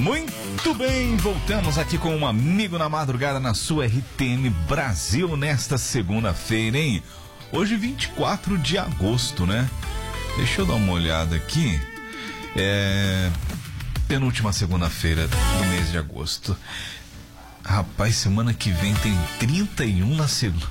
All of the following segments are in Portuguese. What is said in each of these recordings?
Muito bem, voltamos aqui com um amigo na madrugada na sua RTM Brasil nesta segunda-feira, hein? Hoje 24 de agosto, né? Deixa eu dar uma olhada aqui. Penúltima segunda-feira do mês de agosto. Rapaz, semana que vem tem 31 na segunda.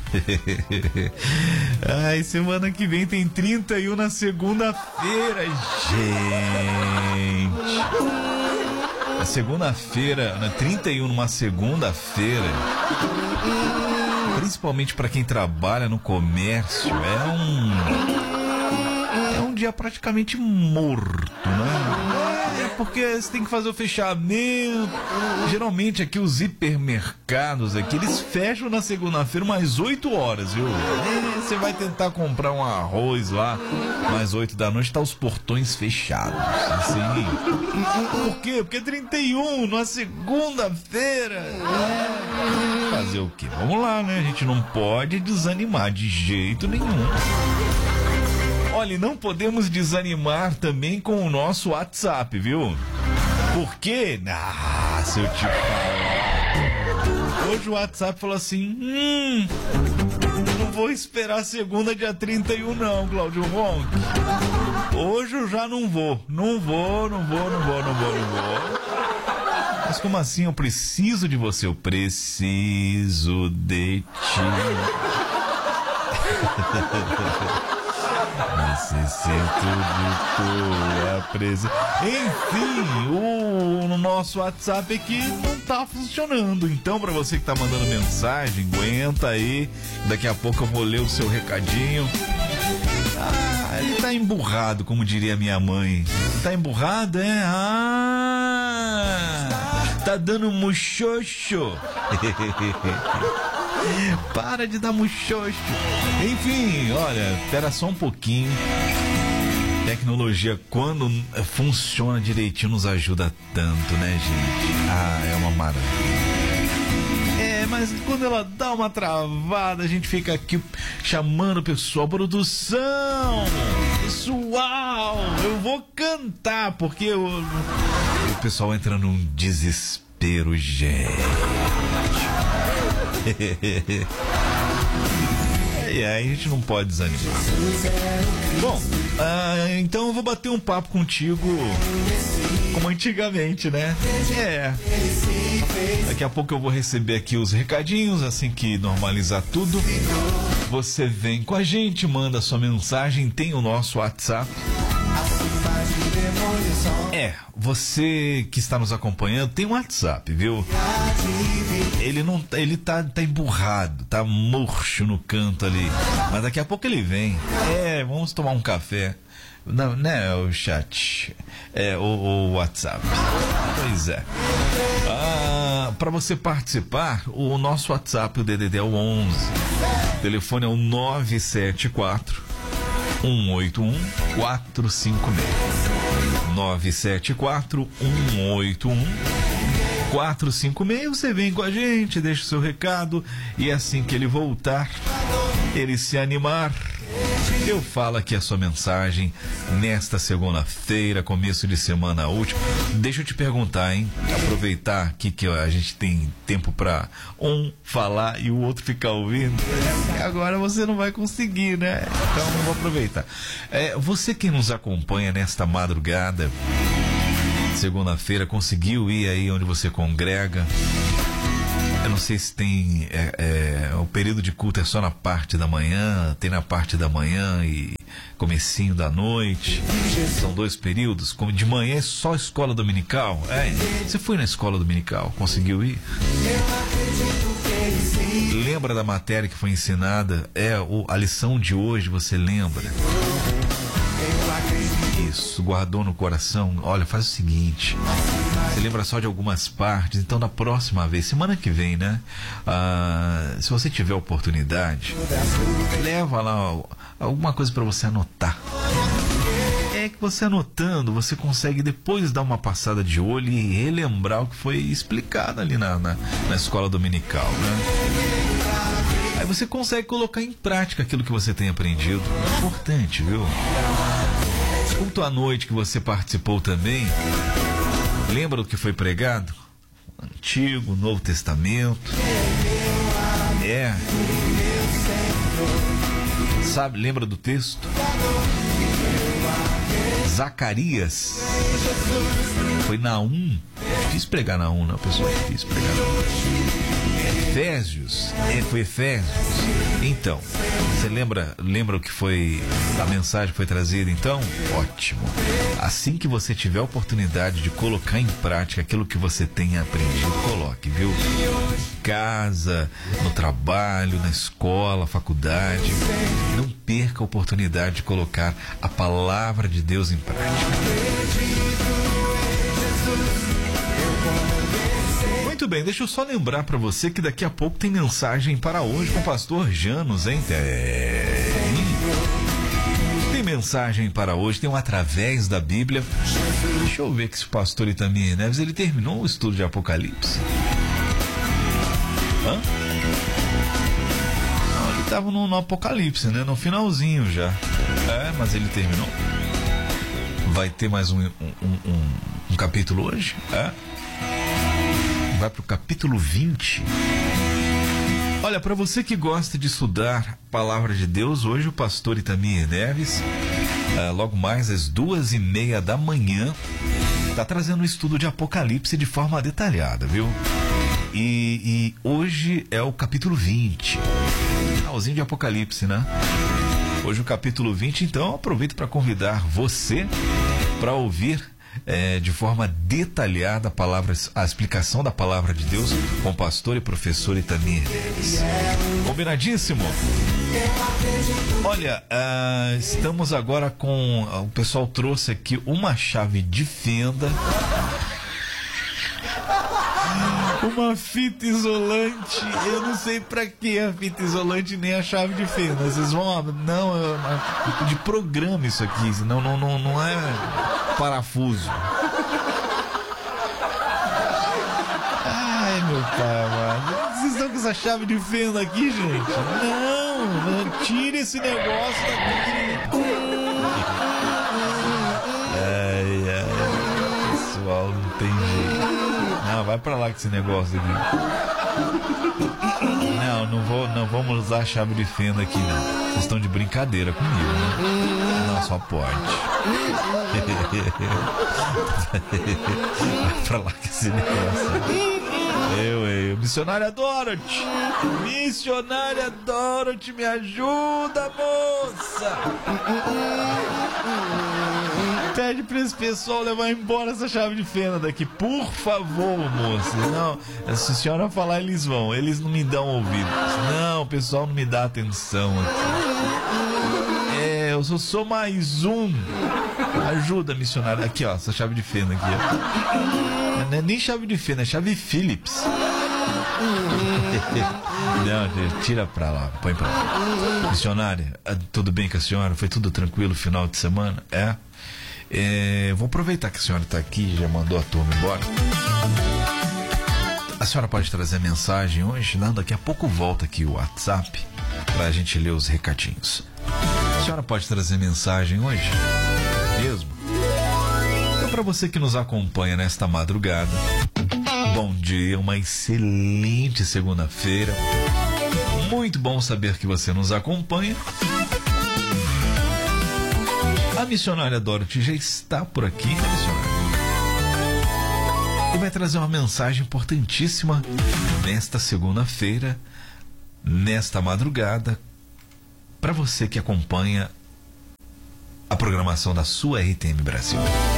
Ai, semana que vem tem 31 na segunda-feira, gente. A segunda-feira, 31 numa segunda-feira, principalmente para quem trabalha no comércio, é um dia praticamente morto, né? Porque você tem que fazer o fechamento. Geralmente aqui os hipermercados aqui, eles fecham na segunda-feira umas 8 horas, viu? Você vai tentar comprar um arroz lá, mais 8 da noite, tá os portões fechados. Assim. Por quê? Porque 31 na segunda-feira. Fazer o quê? Vamos lá, né? A gente não pode desanimar de jeito nenhum. Olha, não podemos desanimar também com o nosso WhatsApp, viu? Por quê? Se eu te falar. Hoje o WhatsApp falou assim: não vou esperar segunda, dia 31 não, Cláudio Ronk. Hoje eu já não vou. Não vou. Mas como assim? Eu preciso de você. Eu preciso de ti. Necessito de tua presença. Enfim, o nosso WhatsApp aqui não tá funcionando. Então, pra você que tá mandando mensagem, aguenta aí. Daqui a pouco eu vou ler o seu recadinho. Ele tá emburrado, como diria minha mãe. Tá emburrado, é? Tá dando muxoxo. Para de dar muxoxo. Enfim, olha, espera só um pouquinho. Tecnologia, quando funciona direitinho, nos ajuda tanto, né, gente? É uma maravilha. Mas quando ela dá uma travada, a gente fica aqui chamando o pessoal, produção, pessoal, eu vou cantar, porque o pessoal entra num desespero, gente. E aí a gente não pode desanimar. Bom, então eu vou bater um papo contigo como antigamente, né? Daqui a pouco eu vou receber aqui os recadinhos, assim que normalizar tudo. Você vem com a gente, manda sua mensagem, tem o nosso WhatsApp. Você que está nos acompanhando tem um WhatsApp, viu? Ele tá emburrado, tá murcho no canto ali. Mas daqui a pouco ele vem. Vamos tomar um café. Não é o chat, o WhatsApp. Pois é. Para você participar, o nosso WhatsApp, o DDD é o 11. O telefone é o 974 181 456. 974 181 456. Você vem com a gente, deixa o seu recado, e assim que ele voltar, ele se animar, eu falo aqui a sua mensagem nesta segunda-feira, começo de semana útil. Deixa eu te perguntar, hein? Aproveitar aqui que a gente tem tempo para um falar e o outro ficar ouvindo. Agora você não vai conseguir, né? Então eu vou aproveitar. Você que nos acompanha nesta madrugada, segunda-feira, conseguiu ir aí onde você congrega? Eu não sei se tem o período de culto é só na parte da manhã, tem na parte da manhã e comecinho da noite. São 2 períodos. Como de manhã é só escola dominical. Você foi na escola dominical? Conseguiu ir? Lembra da matéria que foi ensinada? A lição de hoje, você lembra? Isso, guardou no coração. Olha, faz o seguinte, você lembra só de algumas partes. Então na próxima vez, semana que vem, né, se você tiver oportunidade, leva lá alguma coisa para você anotar. Que você anotando, você consegue depois dar uma passada de olho e relembrar o que foi explicado ali na escola dominical, né? Aí você consegue colocar em prática aquilo que você tem aprendido. É importante, viu? Culto à noite que você participou também, Lembra do que foi pregado? Antigo, Novo Testamento. Sabe, lembra do texto? Zacarias. Foi Naum. Difícil pregar Naum, não, pessoal. Difícil pregar Naum. Efésios. Foi Efésios. Então, você lembra o que foi a mensagem que foi trazida? Então, ótimo. Assim que você tiver a oportunidade de colocar em prática aquilo que você tem aprendido, coloque, viu? Em casa, no trabalho, na escola, faculdade. Não perca a oportunidade de colocar a palavra de Deus em prática. Muito bem, deixa eu só lembrar para você que daqui a pouco tem mensagem para hoje com o pastor Janos, hein? Tem mensagem para hoje, tem um Através da Bíblia. Deixa eu ver que se o pastor Itamir Neves, ele terminou o estudo de Apocalipse. Hã? Não, ele estava no Apocalipse, né? No finalzinho já. Mas ele terminou. Vai ter mais um capítulo hoje? Vai para o capítulo 20. Olha, para você que gosta de estudar a palavra de Deus, hoje o pastor Itamir Neves, logo mais às 2:30 da manhã, está trazendo um estudo de Apocalipse de forma detalhada, viu? E hoje é o capítulo 20. Finalzinho de Apocalipse, né? Hoje o capítulo 20, então aproveito para convidar você para ouvir de forma detalhada a explicação da palavra de Deus com o pastor e professor Itamir Neves. Combinadíssimo? Olha, estamos agora com... O pessoal trouxe aqui uma chave de fenda, uma fita isolante. Eu não sei pra que a fita isolante nem a chave de fenda. Vocês vão... Não, é de programa isso aqui. Não é parafuso. Ai, meu pai amado. Vocês estão com essa chave de fenda aqui, gente? Não, tire esse negócio daqui. Pessoal, não tem jeito. Não, vai pra lá com esse negócio aqui. Não vamos usar a chave de fenda aqui, não. Vocês estão de brincadeira comigo, né? Não, só pode. Vai pra lá com esse negócio. Eu, missionária Dorothy! Missionária Dorothy, me ajuda, moça! Pede pra esse pessoal levar embora essa chave de fenda daqui, por favor, moça. Não, se a senhora falar, eles vão. Eles não me dão ouvidos. Não, o pessoal não me dá atenção aqui. Eu sou mais um. Ajuda, missionária. Aqui, ó, essa chave de fenda aqui, ó. Não é nem chave de fenda, é chave Phillips. Não, tira pra lá, põe pra lá. Missionária, tudo bem com a senhora? Foi tudo tranquilo final de semana? Vou aproveitar que a senhora está aqui, já mandou a turma embora. A senhora pode trazer mensagem hoje? Não, daqui a pouco volta aqui o WhatsApp para a gente ler os recadinhos. A senhora pode trazer mensagem hoje? Mesmo? Então, para você que nos acompanha nesta madrugada, bom dia, uma excelente segunda-feira. Muito bom saber que você nos acompanha. A missionária Dorothy já está por aqui, né, missionária? E vai trazer uma mensagem importantíssima nesta segunda-feira, nesta madrugada, para você que acompanha a programação da sua RTM Brasil.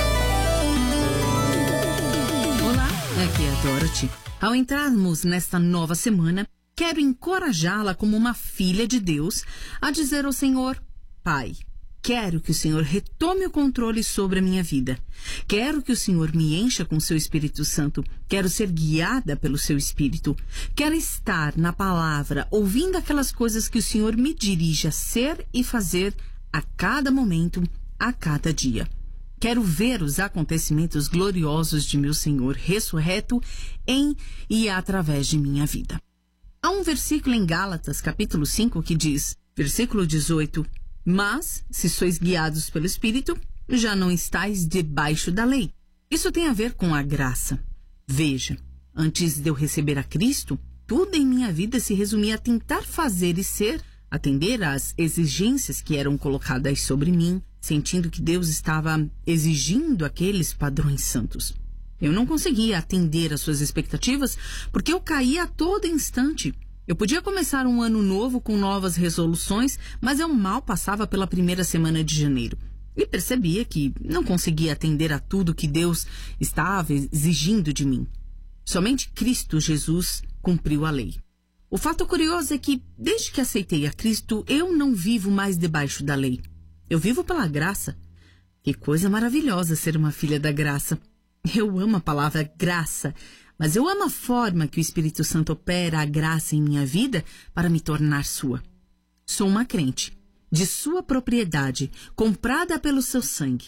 Olá, aqui é a Dorothy. Ao entrarmos nesta nova semana, quero encorajá-la como uma filha de Deus a dizer ao Senhor: Pai, quero que o Senhor retome o controle sobre a minha vida. Quero que o Senhor me encha com seu Espírito Santo. Quero ser guiada pelo seu Espírito. Quero estar na palavra, ouvindo aquelas coisas que o Senhor me dirige a ser e fazer a cada momento, a cada dia. Quero ver os acontecimentos gloriosos de meu Senhor ressurreto em e através de minha vida. Há um versículo em Gálatas, capítulo 5, que diz, versículo 18... Mas, se sois guiados pelo Espírito, já não estáis debaixo da lei. Isso tem a ver com a graça. Veja, antes de eu receber a Cristo, tudo em minha vida se resumia a tentar fazer e ser, atender às exigências que eram colocadas sobre mim, sentindo que Deus estava exigindo aqueles padrões santos. Eu não conseguia atender às suas expectativas porque eu caía a todo instante. Eu podia começar um ano novo com novas resoluções, mas eu mal passava pela primeira semana de janeiro. E percebia que não conseguia atender a tudo que Deus estava exigindo de mim. Somente Cristo Jesus cumpriu a lei. O fato curioso é que, desde que aceitei a Cristo, eu não vivo mais debaixo da lei. Eu vivo pela graça. Que coisa maravilhosa ser uma filha da graça. Eu amo a palavra graça, mas eu amo a forma que o Espírito Santo opera a graça em minha vida para me tornar sua. Sou uma crente, de sua propriedade, comprada pelo seu sangue.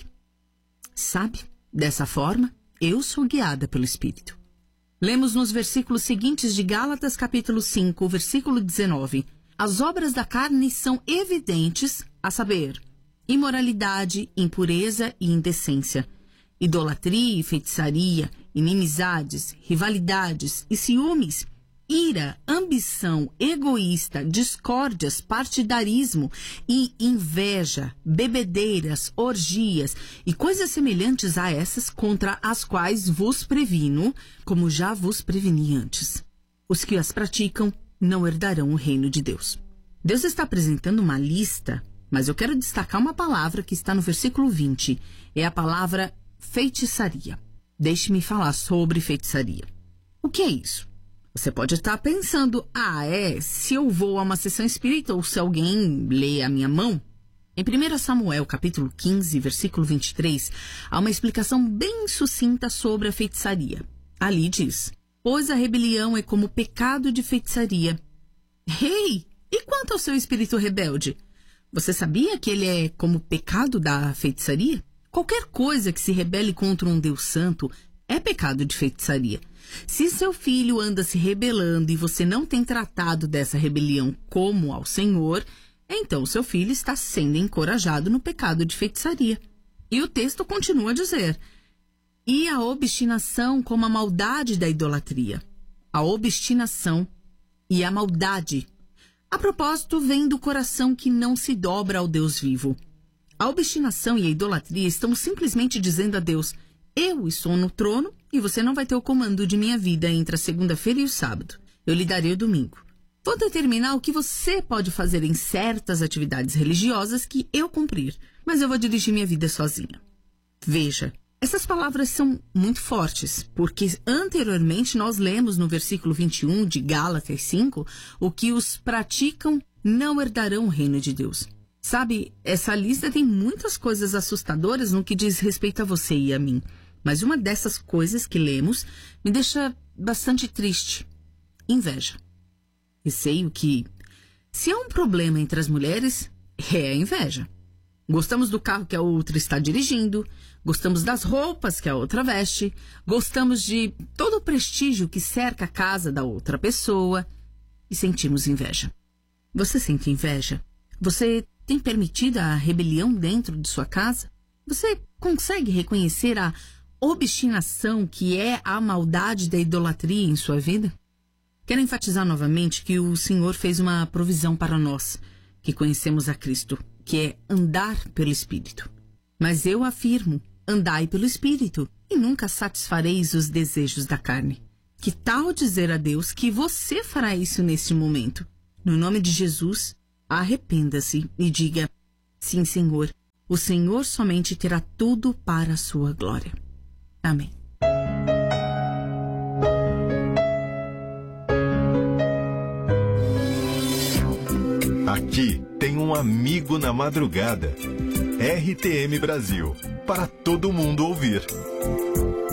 Sabe, dessa forma, eu sou guiada pelo Espírito. Lemos nos versículos seguintes de Gálatas capítulo 5, versículo 19. As obras da carne são evidentes, a saber, imoralidade, impureza e indecência, idolatria e feitiçaria, inimizades, rivalidades e ciúmes, ira, ambição, egoísta, discórdias, partidarismo e inveja, bebedeiras, orgias e coisas semelhantes a essas, contra as quais vos previno, como já vos preveni antes. Os que as praticam não herdarão o reino de Deus. Deus está apresentando uma lista, mas eu quero destacar uma palavra que está no versículo 20. É a palavra feitiçaria. Deixe-me falar sobre feitiçaria. O que é isso? Você pode estar pensando, se eu vou a uma sessão espírita ou se alguém lê a minha mão? Em 1 Samuel, capítulo 15, versículo 23, há uma explicação bem sucinta sobre a feitiçaria. Ali diz, pois a rebelião é como pecado de feitiçaria. Ei, e quanto ao seu espírito rebelde? Você sabia que ele é como pecado da feitiçaria? Qualquer coisa que se rebele contra um Deus santo é pecado de feitiçaria. Se seu filho anda se rebelando e você não tem tratado dessa rebelião como ao Senhor, então seu filho está sendo encorajado no pecado de feitiçaria. E o texto continua a dizer, e a obstinação como a maldade da idolatria. A obstinação e a maldade. A propósito, vem do coração que não se dobra ao Deus vivo. A obstinação e a idolatria estão simplesmente dizendo a Deus, eu estou no trono e você não vai ter o comando de minha vida entre a segunda-feira e o sábado. Eu lhe darei o domingo. Vou determinar o que você pode fazer em certas atividades religiosas que eu cumprir, mas eu vou dirigir minha vida sozinha. Veja, essas palavras são muito fortes, porque anteriormente nós lemos no versículo 21 de Gálatas 5, o que os praticam não herdarão o reino de Deus. Sabe, essa lista tem muitas coisas assustadoras no que diz respeito a você e a mim. Mas uma dessas coisas que lemos me deixa bastante triste. Inveja. Receio que, se há um problema entre as mulheres, é a inveja. Gostamos do carro que a outra está dirigindo, gostamos das roupas que a outra veste, gostamos de todo o prestígio que cerca a casa da outra pessoa e sentimos inveja. Você sente inveja? Você tem permitido a rebelião dentro de sua casa? Você consegue reconhecer a obstinação que é a maldade da idolatria em sua vida? Quero enfatizar novamente que o Senhor fez uma provisão para nós, que conhecemos a Cristo, que é andar pelo Espírito. Mas eu afirmo, andai pelo Espírito, e nunca satisfareis os desejos da carne. Que tal dizer a Deus que você fará isso neste momento? No nome de Jesus, arrependa-se e diga, sim, Senhor, o Senhor somente terá tudo para a sua glória. Amém. Aqui tem um amigo na madrugada. RTM Brasil, para todo mundo ouvir.